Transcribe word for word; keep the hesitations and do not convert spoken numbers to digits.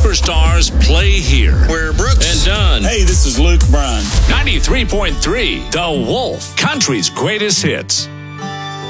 superstars play here. Where Brooks and Dunn. Hey, this is Luke Bryan. ninety-three point three, The Wolf, country's greatest hits.